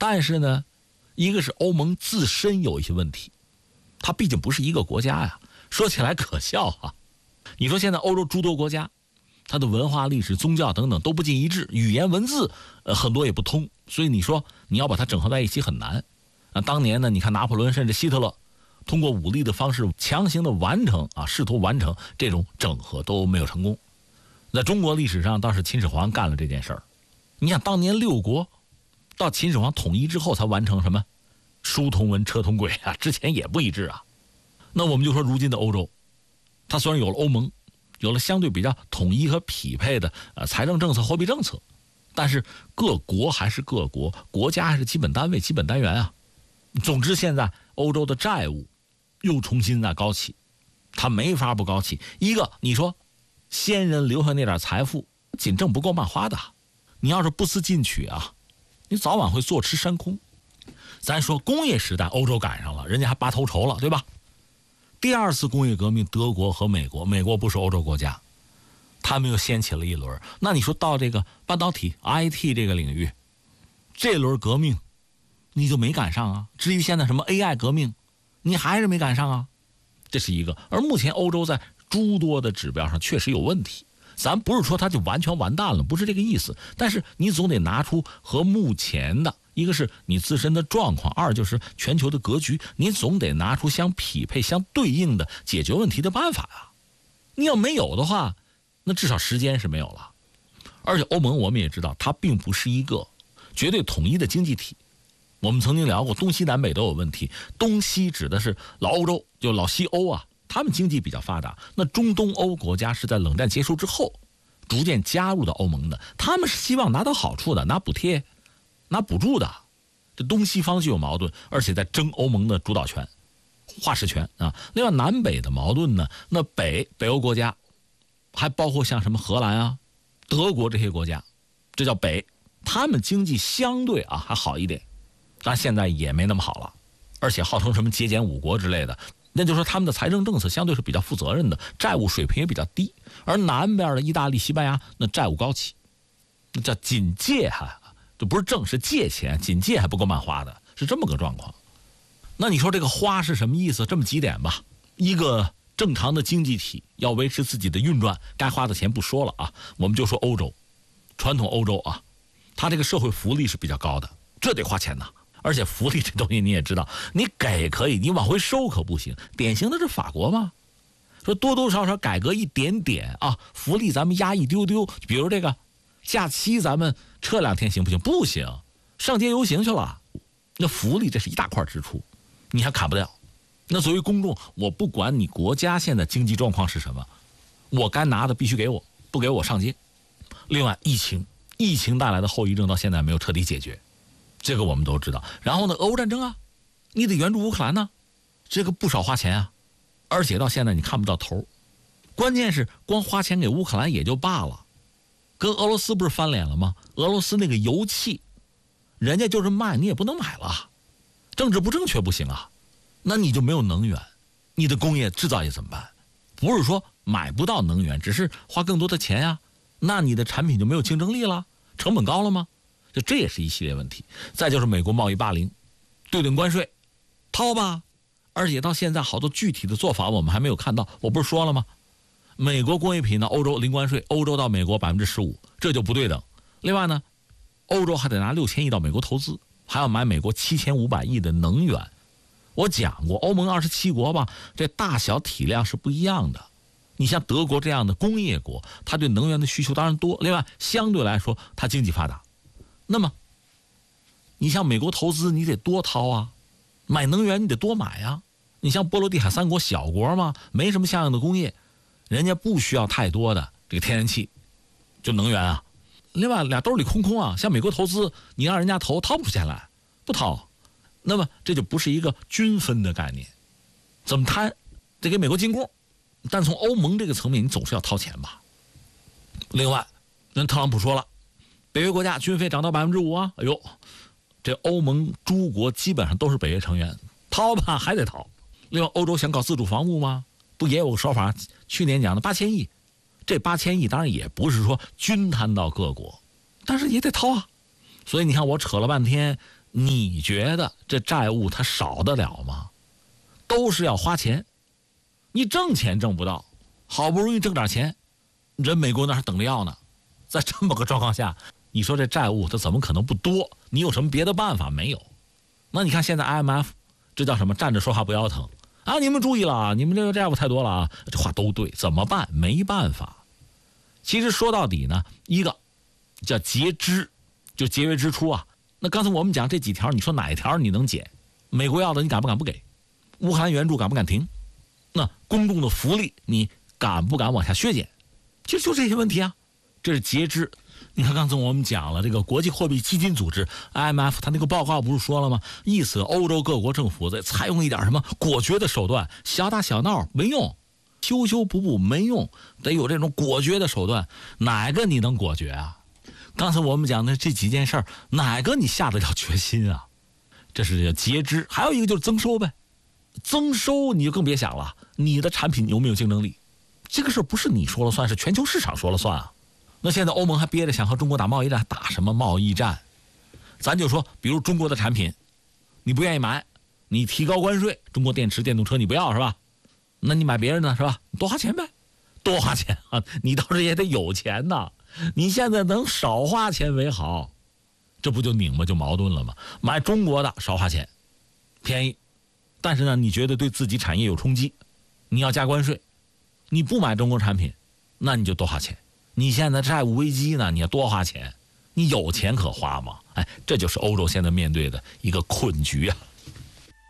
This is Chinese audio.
但是呢，一个是欧盟自身有一些问题，它毕竟不是一个国家呀。说起来可笑啊，你说现在欧洲诸多国家，它的文化、历史、宗教等等都不尽一致，语言文字很多也不通，所以你说你要把它整合在一起很难。当年呢，你看拿破仑甚至希特勒通过武力的方式强行的完成试图完成这种整合都没有成功。在中国历史上倒是秦始皇干了这件事儿。你想当年六国到秦始皇统一之后才完成什么书同文车同轨啊，之前也不一致啊。那我们就说如今的欧洲，它虽然有了欧盟，有了相对比较统一和匹配的财政政策、货币政策，但是各国还是各国，国家还是基本单位、基本单元啊。总之现在欧洲的债务又重新在高起，它没法不高起。一个你说先人留下那点财富仅挣不够漫花的，你要是不思进取啊，你早晚会坐吃山空。咱说工业时代欧洲赶上了，人家还拔头筹了，对吧？第二次工业革命，德国和美国不是欧洲国家，他们又掀起了一轮。那你说到这个半导体 IT 这个领域，这轮革命你就没赶上啊。至于现在什么 AI 革命，你还是没赶上啊，这是一个。而目前欧洲在诸多的指标上确实有问题，咱不是说它就完全完蛋了，不是这个意思，但是你总得拿出和目前的，一个是你自身的状况，二就是全球的格局，你总得拿出相匹配、相对应的解决问题的办法啊。你要没有的话，那至少时间是没有了。而且欧盟我们也知道，它并不是一个绝对统一的经济体。我们曾经聊过，东西南北都有问题。东西指的是老欧洲，就老西欧啊，他们经济比较发达。那中东欧国家是在冷战结束之后逐渐加入到欧盟的，他们是希望拿到好处的，拿补贴、拿补助的。这东西方就有矛盾，而且在争欧盟的主导权、话事权啊。另外南北的矛盾呢，那北欧国家还包括像什么荷兰啊、德国这些国家，这叫北，他们经济相对还好一点，但现在也没那么好了，而且号称什么节俭五国之类的，那就是说他们的财政政策相对是比较负责任的，债务水平也比较低。而南边的意大利、西班牙那债务高企，那叫紧借这不是挣，是借钱，紧借还不够漫花的，是这么个状况。那你说这个花是什么意思？这么几点吧。一个正常的经济体要维持自己的运转，该花的钱不说了啊，我们就说欧洲，传统欧洲啊，它这个社会福利是比较高的，这得花钱呐。而且福利这东西你也知道，你给可以，你往回收可不行。典型的是法国嘛，说多多少少改革一点点啊，福利咱们压一丢丢，比如这个假期咱们撤2天行不行？不行，上街游行去了。那福利这是一大块支出，你还砍不掉。那作为公众，我不管你国家现在经济状况是什么，我该拿的必须给我，不给我上街。另外疫情带来的后遗症到现在没有彻底解决，这个我们都知道。然后呢，俄乌战争啊，你得援助乌克兰呢，这个不少花钱啊，而且到现在你看不到头。关键是光花钱给乌克兰也就罢了，跟俄罗斯不是翻脸了吗？俄罗斯那个油气，人家就是卖，你也不能买了，政治不正确不行啊。那你就没有能源，你的工业制造业怎么办？不是说买不到能源，只是花更多的钱呀，那你的产品就没有竞争力了，成本高了吗？就这也是一系列问题。再就是美国贸易霸凌，对等关税，掏吧。而且到现在好多具体的做法我们还没有看到。我不是说了吗？美国工业品呢，欧洲零关税，欧洲到美国15%，这就不对等。另外呢，欧洲还得拿6000亿到美国投资，还要买美国7500亿的能源。我讲过，欧盟27国吧，这大小体量是不一样的。你像德国这样的工业国，它对能源的需求当然多，另外相对来说它经济发达。那么你像美国投资你得多掏啊，买能源你得多买啊。你像波罗的海3国小国嘛，没什么像样的工业，人家不需要太多的这个天然气，就能源啊。另外俩兜里空空啊，像美国投资你让人家掏不出钱来，不掏，那么这就不是一个均分的概念。怎么摊？得给美国进贡，但从欧盟这个层面你总是要掏钱吧。另外人特朗普说了，北约国家军费涨到5%啊，哎呦，这欧盟诸国基本上都是北约成员，掏吧还得掏。另外欧洲想搞自主防务吗？不也有个说法，去年讲的8000亿，这8000亿当然也不是说均摊到各国，但是也得掏啊。所以你看我扯了半天， 你觉得这债务它少得了吗？都是要花钱，你挣钱挣不到，好不容易挣点钱，人美国那还等着要呢。在这么个状况下，你说这债务它怎么可能不多？你有什么别的办法没有？那你看现在 IMF 这叫什么？站着说话不腰疼啊！你们注意了，你们这个债务太多了啊！这话都对，怎么办？没办法。其实说到底呢，一个叫节支，就节约支出啊。那刚才我们讲这几条，你说哪一条你能减？美国要的你敢不敢不给？乌克兰援助敢不敢停？那公众的福利你敢不敢往下削减？其实就这些问题啊，这是节支。你看刚才我们讲了，这个国际货币基金组织 IMF 他那个报告不是说了吗？意思欧洲各国政府得采用一点什么果决的手段，小打小闹没用，修修补补没用，得有这种果决的手段。哪个你能果决啊？刚才我们讲的这几件事儿，哪个你下得了决心啊？这是节支。还有一个就是增收呗，增收你就更别想了，你的产品有没有竞争力？这个事儿不是你说了算，是全球市场说了算啊。那现在欧盟还憋着想和中国打贸易战，打什么贸易战？咱就说，比如中国的产品，你不愿意买，你提高关税，中国电池、电动车你不要是吧？那你买别人的是吧？你多花钱呗，多花钱啊！你倒是也得有钱呐。你现在能少花钱为好，这不就拧巴就矛盾了吗？买中国的少花钱，便宜，但是呢，你觉得对自己产业有冲击，你要加关税，你不买中国产品，那你就多花钱。你现在债务危机呢，你要多花钱，你有钱可花吗？哎，这就是欧洲现在面对的一个困局啊。